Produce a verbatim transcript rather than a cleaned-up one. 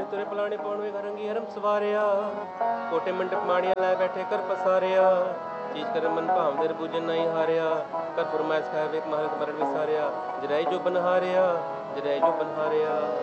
ਤੁਰੇ ਪਲਾਣੇ ਪਾਉਣ ਵੇ ਰੰਗੀ ਹਰਮ ਸਵਾਰਿਆ ਕੋਟੇ ਮੰਡਪ ਮਾੜੀਆਂ ਲੈ ਬੈਠੇ ਕਰ ਪਸਾਰਿਆ ਚੀਜ਼ ਕਰ ਮਨ ਭਾਵ ਦੇ ਬੂਝਨ ਨਹੀਂ ਹਾਰਿਆ ਕਰ ਫਰਮਾਇਸ਼ ਖਾਏ ਵੇਖ ਮਹਾਰਤ ਮਰਨ ਵਿਸਾਰਿਆ ਜਰਾਈ ਜੋ ਬਨਹਾਰਿਆ ਜਰਾਈ ਜੋ ਬਨਹਾਰਿਆ